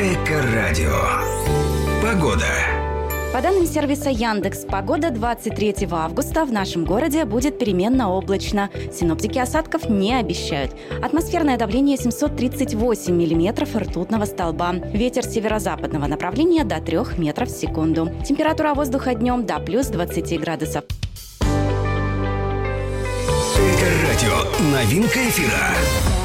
Эко-радио. Погода. По данным сервиса Яндекс.Погода, 23 августа в нашем городе будет переменно облачно. Синоптики осадков не обещают. Атмосферное давление 738 миллиметров ртутного столба. Ветер северо-западного направления до 3 метров в секунду. Температура воздуха днем до плюс 20 градусов. Эко-радио. Новинка эфира.